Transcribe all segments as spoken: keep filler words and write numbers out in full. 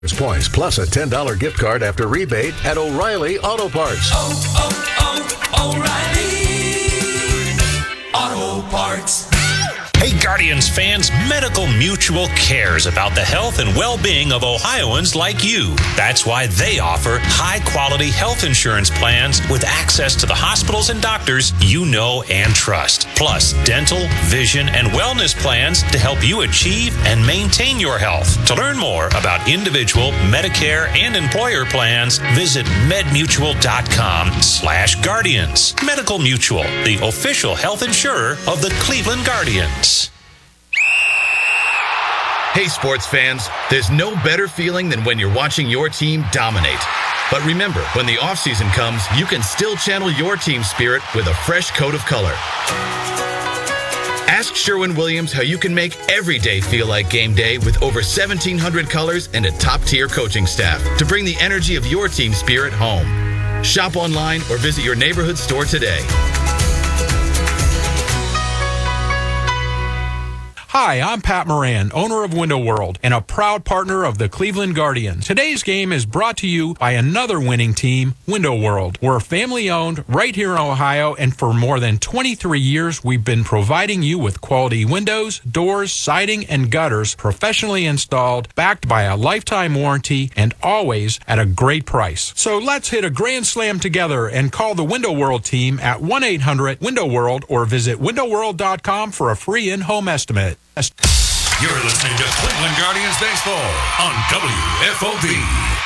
Points plus a ten dollars gift card after rebate at O'Reilly Auto Parts. Oh, oh, oh, O'Reilly Auto Parts. Hey, Guardians fans, Medical Mutual cares about the health and well-being of Ohioans like you. That's why they offer high-quality health insurance plans with access to the hospitals and doctors you know and trust. Plus, dental, vision, and wellness plans to help you achieve and maintain your health. To learn more about individual, Medicare, and employer plans, visit medmutual.com slash guardians. Medical Mutual, the official health insurer of the Cleveland Guardians. Hey, sports fans, there's no better feeling than when you're watching your team dominate. But remember, when the offseason comes, you can still channel your team spirit with a fresh coat of color. Ask Sherwin-Williams how you can make every day feel like game day with over seventeen hundred colors and a top-tier coaching staff to bring the energy of your team spirit home. Shop online or visit your neighborhood store today. Hi, I'm Pat Moran, owner of Window World and a proud partner of the Cleveland Guardians. Today's game is brought to you by another winning team, Window World. We're family-owned right here in Ohio, and for more than twenty-three years, we've been providing you with quality windows, doors, siding, and gutters professionally installed, backed by a lifetime warranty, and always at a great price. So let's hit a grand slam together and call the Window World team at one eight hundred window world or visit window world dot com for a free in-home estimate. You're listening to Cleveland Guardians Baseball on W F O V.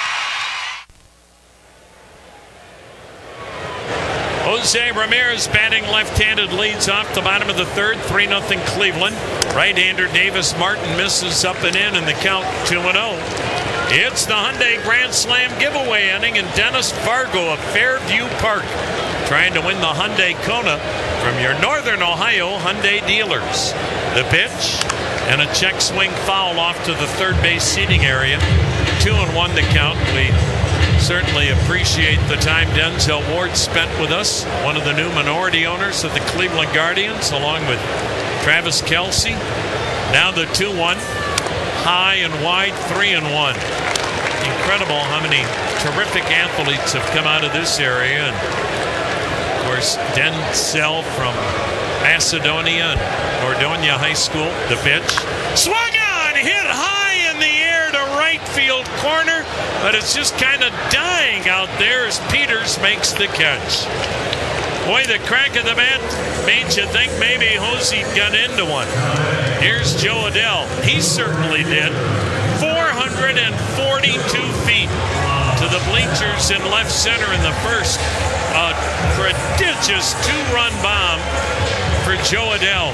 Jose Ramirez batting left-handed, leads off the bottom of the third, three nothing Cleveland. Right-hander Davis Martin misses up and in, and the count two and oh. It's the Hyundai Grand Slam giveaway inning in Dennis Fargo of Fairview Park, trying to win the Hyundai Kona from your Northern Ohio Hyundai dealers. The pitch and a check swing foul off to the third base seating area. Two and one to count. We certainly appreciate the time Denzel Ward spent with us, one of the new minority owners of the Cleveland Guardians, along with Travis Kelce. Now the two one. High and wide, three and one. Incredible how many terrific athletes have come out of this area. And of course, Denzel from Macedonia and Nordonia High School. The pitch. Swung on, hit high in the air to right field corner, but it's just kind of dying out there as Peters makes the catch. Boy, the crack of the bat made you think maybe Jose got into one. Here's Joe Adell. He certainly did. four hundred forty-two feet to the bleachers in left center in the first. A prodigious two-run bomb for Joe Adell.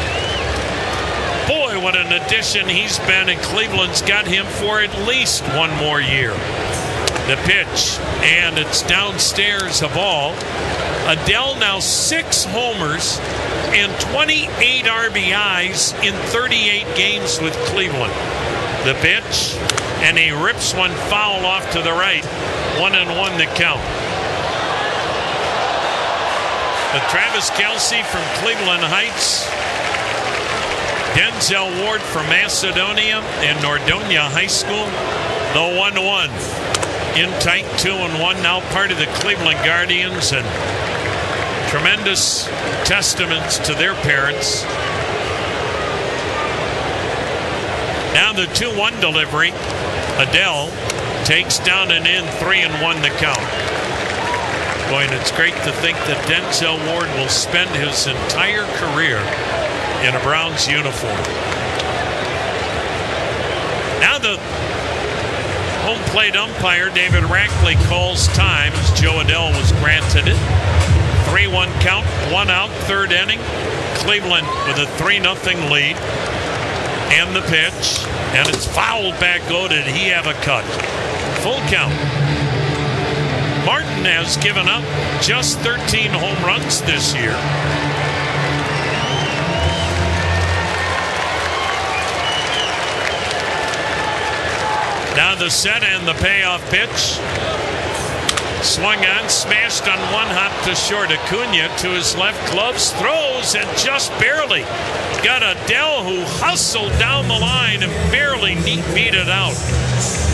Boy, what an addition he's been, and Cleveland's got him for at least one more year. The pitch, and it's downstairs a ball. Adell now six homers and twenty-eight R B Is in thirty-eight games with Cleveland. The pitch, and he rips one foul off to the right. One and one to count. But Travis Kelce from Cleveland Heights, Denzel Ward from Macedonia and Nordonia High School, the one one. In tight, two and one, now part of the Cleveland Guardians, and tremendous testaments to their parents. Now the two one delivery. Adell takes down and in, three and one to count. Boy, and it's great to think that Denzel Ward will spend his entire career in a Browns uniform. Now the home plate umpire, David Rackley, calls time as Joe Adell was granted it. three one count, one out, third inning. Cleveland with a three nothing lead. And the pitch, and it's fouled back. Oh, did he have a cut? Full count. Martin has given up just thirteen home runs this year. Now the set and the payoff pitch. Swung on, smashed on one hop to short. Acuna to his left, gloves, throws, and just barely got Adell, who hustled down the line and barely beat it out.